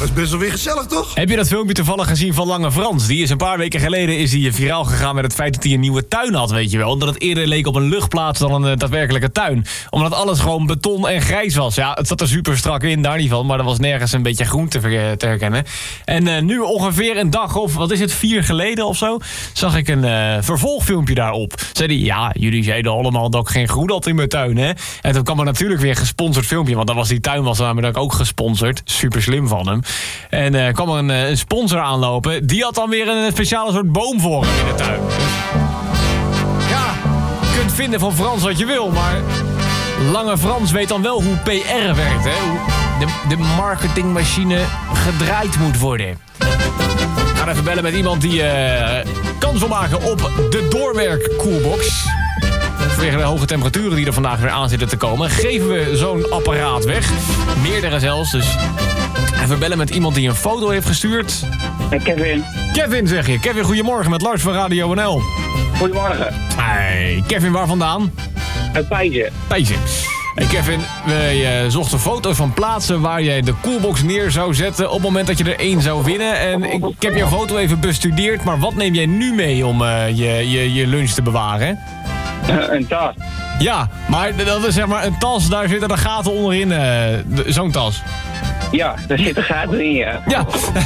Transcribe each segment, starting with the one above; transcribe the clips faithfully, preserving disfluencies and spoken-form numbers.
dat is best wel weer gezellig, toch? Heb je dat filmpje toevallig gezien van Lange Frans? Die is een paar weken geleden is die viraal gegaan met het feit dat hij een nieuwe tuin had, weet je wel. Omdat het eerder leek op een luchtplaats dan een uh, daadwerkelijke tuin. Omdat alles gewoon beton en grijs was. Ja, het zat er super strak in, daar niet van. Maar er was nergens een beetje groen te, ver- te herkennen. En uh, nu ongeveer een dag of, wat is het, vier geleden of zo... zag ik een uh, vervolgfilmpje daarop. Zei hij, ja, jullie zeiden allemaal dat ik geen groen had in mijn tuin, hè? En toen kwam er natuurlijk weer een gesponsord filmpje. Want dan was die tuin was namelijk ook gesponsord. Super slim van hem. En uh, kwam er een, een sponsor aanlopen. Die had dan weer een speciale soort boom voor hem in de tuin. Dus, ja, je kunt vinden van Frans wat je wil, maar... Lange Frans weet dan wel hoe P R werkt, hè? Hoe de, de marketingmachine gedraaid moet worden. We gaan even bellen met iemand die uh, kans wil maken op de doorwerk koelbox. Vanwege de hoge temperaturen die er vandaag weer aan zitten te komen... geven we zo'n apparaat weg. Meerdere zelfs, dus... Even bellen met iemand die een foto heeft gestuurd. Hey Kevin. Kevin, zeg je. Kevin, goedemorgen met Lars van Radio N L. Goedemorgen. Hey, Kevin, waar vandaan? Uit Pijzen. Pijzen. Hey Kevin, wij uh, zochten foto's van plaatsen waar jij de koelbox neer zou zetten... op het moment dat je er één zou winnen. En ik, ik heb jouw foto even bestudeerd, maar wat neem jij nu mee om uh, je, je, je lunch te bewaren? Een tas. Ja, maar dat is zeg maar een tas, daar zitten de gaten onderin, uh, de, zo'n tas. Ja, daar zitten gaten in, ja. Ja.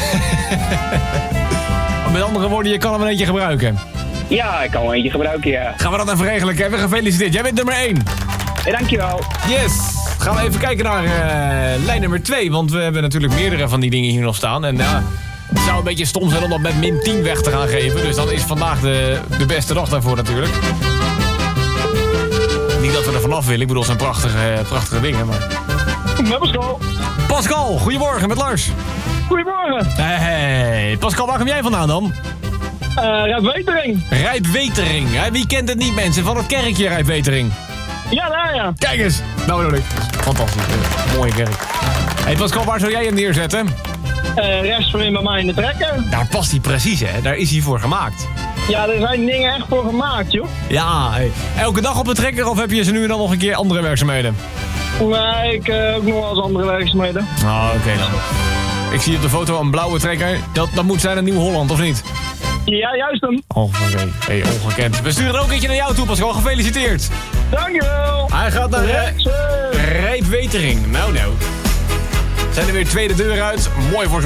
Met andere woorden, je kan hem een eentje gebruiken. Ja, ik kan wel eentje gebruiken, ja. Gaan we dat even regelen, Kevin? Gefeliciteerd. Jij bent nummer één. Hey, dankjewel. Yes. Gaan we even kijken naar uh, lijn nummer twee. Want we hebben natuurlijk meerdere van die dingen hier nog staan. En ja, het zou een beetje stom zijn om dat met min tien weg te gaan geven. Dus dan is vandaag de, de beste dag daarvoor natuurlijk. Niet dat we er vanaf willen. Ik bedoel, het zijn prachtige, prachtige dingen. Maar... Met Pascal. Pascal, goedemorgen met Lars. Goedemorgen. Hey, Pascal, waar kom jij vandaan dan? Uh, Rijpwetering. Rijpwetering. Hè? Wie kent het niet, mensen? Van het kerkje Rijpwetering. Ja, daar ja. Kijk eens. Nou bedoel ik. Fantastisch. Een mooie kerk. Hey Pascal, waar zou jij hem neerzetten? Uh, rechts voorin bij mij in de trekker. Daar past hij precies, hè? Daar is hij voor gemaakt. Ja, er zijn dingen echt voor gemaakt, joh. Ja, hey. Elke dag op de trekker of heb je ze nu en dan nog een keer andere werkzaamheden? Nee, ik uh, ook nog wel eens andere werkzaamheden. Oh, oké okay dan. Ik zie op de foto een blauwe trekker. Dat, dat moet zijn een Nieuw-Holland, of niet? Ja, juist hem. Oh, oké. Okay. Hey, ongekend. We sturen er ook eentje naar jou toe, Pascal. Gefeliciteerd. Dankjewel. Hij gaat naar uh, Rijpwetering. Nou, nou. Zijn er weer tweede deur uit. Mooi voor